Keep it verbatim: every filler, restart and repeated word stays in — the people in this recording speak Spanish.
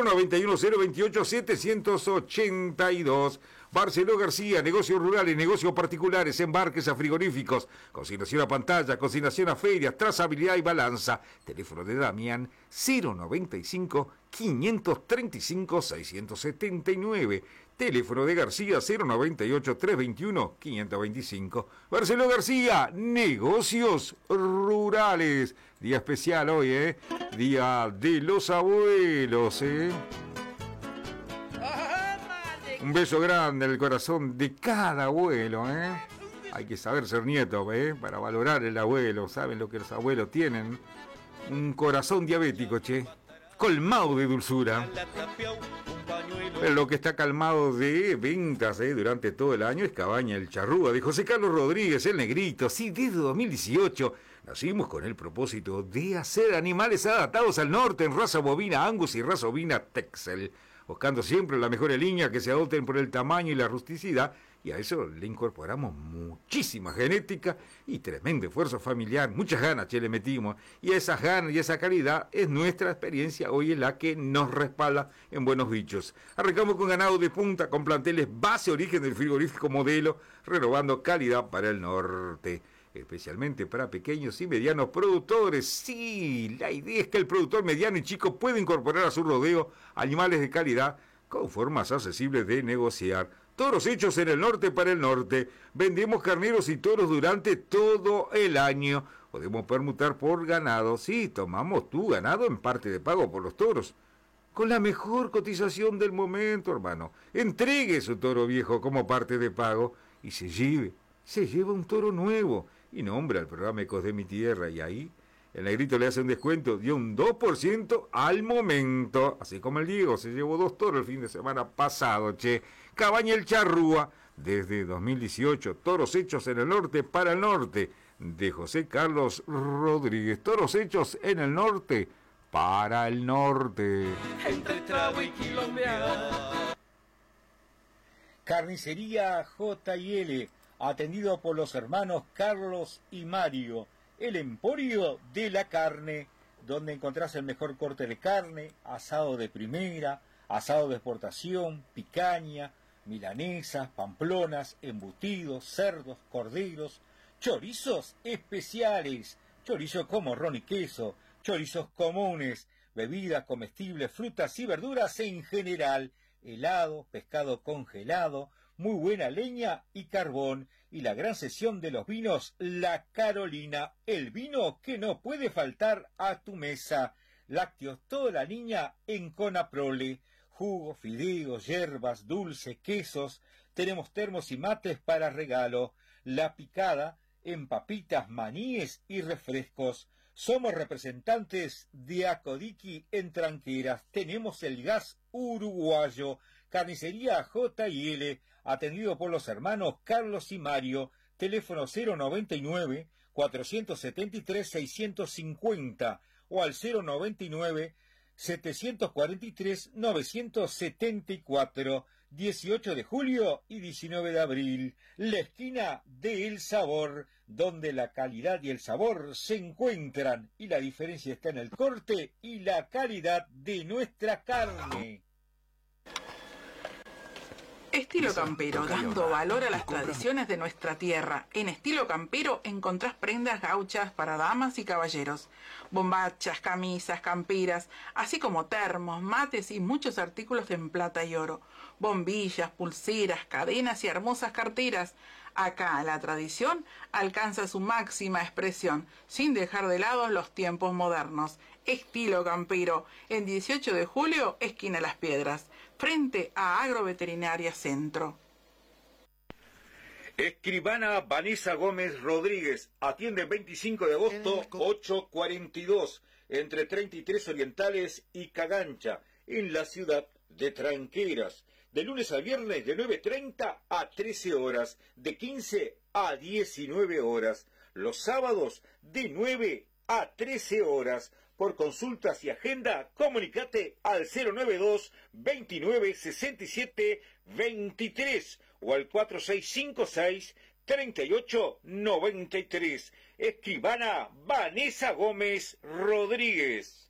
noventa y uno, cero veintiocho, setecientos ochenta y dos. Barceló García, negocios rurales, negocios particulares, embarques a frigoríficos, consignación a pantalla, consignación a ferias, trazabilidad y balanza. Teléfono de Damián cero noventa y cinco, quinientos treinta y cinco, seiscientos setenta y nueve. Teléfono de García cero noventa y ocho, trescientos veintiuno, quinientos veinticinco. Barceló García, negocios rurales. Día especial hoy, ¿eh? Día de los abuelos, ¿eh? Un beso grande en el corazón de cada abuelo, ¿eh? Hay que saber ser nieto, ¿eh? Para valorar el abuelo. ¿Saben lo que los abuelos tienen? Un corazón diabético, che. Colmado de dulzura. Pero lo que está calmado de ventas, ¿eh? Durante todo el año es Cabaña El Charrúa, de José Carlos Rodríguez, el Negrito. Sí, desde dos mil dieciocho nacimos con el propósito de hacer animales adaptados al norte en raza bovina Angus y raza bovina Texel, buscando siempre la mejor línea que se adopten por el tamaño y la rusticidad, y a eso le incorporamos muchísima genética y tremendo esfuerzo familiar, muchas ganas che le metimos, y esas ganas y esa calidad es nuestra experiencia hoy en la que nos respalda en buenos bichos. Arrancamos con ganado de punta, con planteles base origen del frigorífico modelo, renovando calidad para el norte, especialmente para pequeños y medianos productores. Sí, la idea es que el productor mediano y chico pueda incorporar a su rodeo animales de calidad con formas accesibles de negociar. Toros hechos en el norte para el norte. Vendemos carneros y toros durante todo el año. Podemos permutar por ganado. Sí, tomamos tu ganado en parte de pago por los toros, con la mejor cotización del momento, hermano. Entregue su toro viejo como parte de pago y se lleve, se lleva un toro nuevo. Y nombra el programa Ecos de mi Tierra, y ahí el Negrito le hace un descuento de un dos por ciento al momento, así como el Diego se llevó dos toros el fin de semana pasado, che. Cabaña El Charrúa, desde dos mil dieciocho, toros hechos en el norte para el norte, de José Carlos Rodríguez. Toros hechos en el norte para el norte. Entre trago y quilombeada. Carnicería J y L, atendido por los hermanos Carlos y Mario, el emporio de la carne, donde encontrás el mejor corte de carne, asado de primera, asado de exportación, picaña, milanesas, pamplonas, embutidos, cerdos, corderos, chorizos especiales, chorizo con morrón y queso, chorizos comunes, bebidas comestibles, frutas y verduras en general, helado, pescado congelado, muy buena leña y carbón, y la gran sesión de los vinos La Carolina, el vino que no puede faltar a tu mesa. Lácteos toda la niña en Conaprole, jugos, fideos, hierbas, dulces, quesos, tenemos termos y mates para regalo, La Picada en papitas, maníes y refrescos. Somos representantes de Acodiqui en Tranqueras, tenemos el gas uruguayo. Carnicería J y L, atendido por los hermanos Carlos y Mario, teléfono cero noventa y nueve, cuatrocientos setenta y tres, seiscientos cincuenta o al cero noventa y nueve, setecientos cuarenta y tres, novecientos setenta y cuatro, dieciocho de julio y diecinueve de abril, la esquina de El Sabor, donde la calidad y el sabor se encuentran, y la diferencia está en el corte y la calidad de nuestra carne. Estilo Campero, dando valor a las tradiciones de nuestra tierra. En Estilo Campero encontrás prendas gauchas para damas y caballeros, bombachas, camisas, camperas, así como termos, mates y muchos artículos en plata y oro, bombillas, pulseras, cadenas y hermosas carteras. Acá la tradición alcanza su máxima expresión, sin dejar de lado los tiempos modernos. Estilo Campero, en dieciocho de julio, esquina Las Piedras, frente a Agroveterinaria Centro. Escribana Vanessa Gómez Rodríguez, atiende veinticinco de agosto, ocho cuarenta y dos, entre treinta y tres Orientales y Cagancha, en la ciudad de Tranqueras, de lunes a viernes de nueve treinta a trece horas, de quince a diecinueve horas, los sábados de nueve a trece horas. Por consultas y agenda, comunicate al cero noventa y dos, veintinueve, sesenta y siete, veintitrés o al cuatro seis cinco seis, treinta y ocho, noventa y tres. Escribana Vanessa Gómez Rodríguez.